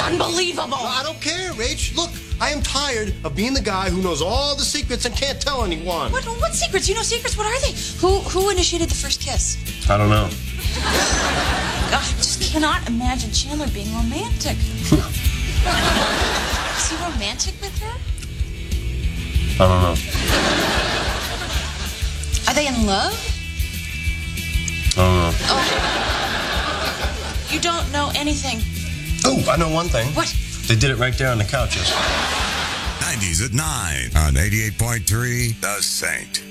unbelievable. I don't care, Rach. Look, I am tired of being the guy who knows all the secrets and can't tell anyone. What secrets? You know secrets? What are they? Who initiated the first kiss? I don't know. God, I just cannot imagine Chandler being romantic. Is he romantic with her? I don't know. Are they in love? I don't know. Oh. You don't know anything. Oh, I know one thing. What? They did it right there on the couches. 90s at 9 on 88.3 The Saint.